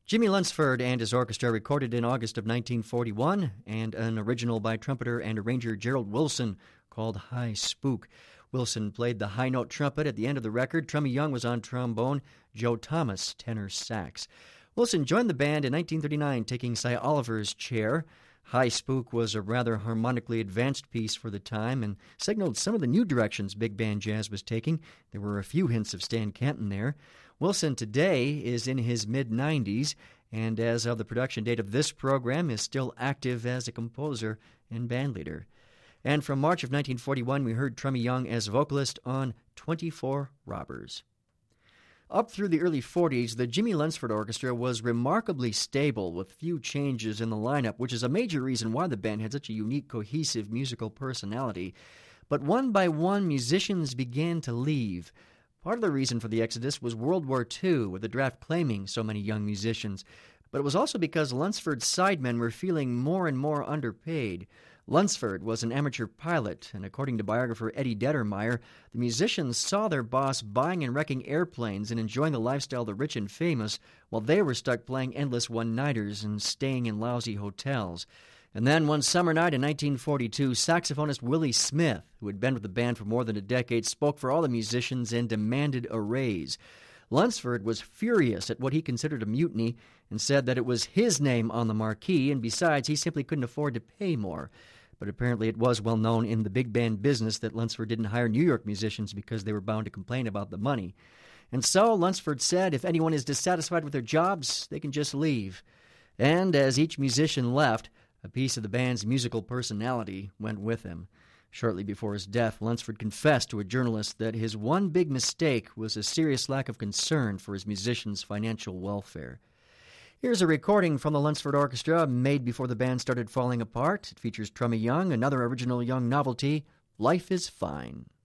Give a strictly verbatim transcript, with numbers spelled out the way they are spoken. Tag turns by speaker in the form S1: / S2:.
S1: Jimmy Lunsford and his orchestra recorded in August of nineteen forty-one, and an original by trumpeter and arranger Gerald Wilson called High Spook. Wilson played the high note trumpet at the end of the record. Trummy Young was on trombone, Joe Thomas tenor sax. Wilson joined the band in nineteen thirty-nine, taking Cy Oliver's chair. High Spook was a rather harmonically advanced piece for the time and signaled some of the new directions big band jazz was taking. There were a few hints of Stan Kenton there. Wilson today is in his mid-nineties, and as of the production date of this program, is still active as a composer and bandleader. And from March of nineteen forty-one, we heard Trummy Young as vocalist on twenty-four Robbers. Up through the early forties, the Jimmy Lunsford Orchestra was remarkably stable with few changes in the lineup, which is a major reason why the band had such a unique, cohesive musical personality. But one by one, musicians began to leave. Part of the reason for the exodus was World War Two, with the draft claiming so many young musicians. But it was also because Lunsford's sidemen were feeling more and more underpaid. Lunsford was an amateur pilot, and according to biographer Eddie Dettermeyer, the musicians saw their boss buying and wrecking airplanes and enjoying the lifestyle of the rich and famous, while they were stuck playing endless one-nighters and staying in lousy hotels. And then one summer night in nineteen forty-two, saxophonist Willie Smith, who had been with the band for more than a decade, spoke for all the musicians and demanded a raise. Lunsford was furious at what he considered a mutiny and said that it was his name on the marquee, and besides, he simply couldn't afford to pay more. But apparently it was well known in the big band business that Lunsford didn't hire New York musicians because they were bound to complain about the money. And so Lunsford said if anyone is dissatisfied with their jobs, they can just leave. And as each musician left, a piece of the band's musical personality went with him. Shortly before his death, Lunsford confessed to a journalist that his one big mistake was a serious lack of concern for his musicians' financial welfare. Here's a recording from the Lunsford Orchestra made before the band started falling apart. It features Trummy Young, another original Young novelty, Life is Fine.